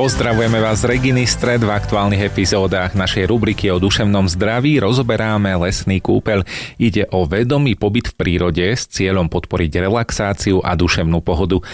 Pozdravujeme vás z Reginy Stred. V aktuálnych epizódach našej rubriky o duševnom zdraví rozoberáme lesný kúpeľ. Ide o vedomý pobyt v prírode s cieľom podporiť relaxáciu a duševnú pohodu.